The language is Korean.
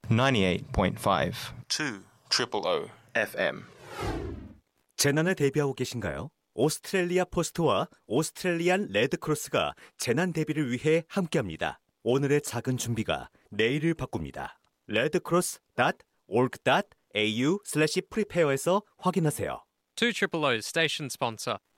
98.5 2 FM. 재난에 대비하고 계신가요? 오스트레일리아 포스트와 오스트레일리안 레드크로스가 재난 대비를 위해 함께합니다. 오늘의 작은 준비가 내일을 바꿉니다. redcross.org.au/prepare에서 확인하세요. 2 Triple O's station sponsor.